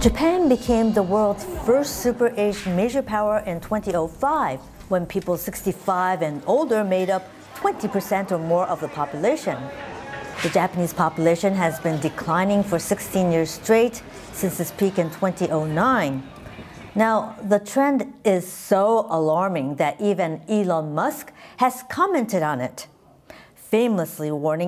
Japan became the world's first super-aged major power in 2005, when people 65 and older made up 20% or more of the population. The Japanese population has been declining for 16 years straight since its peak in 2009. Now, the trend is so alarming that even Elon Musk has commented on it, famously warning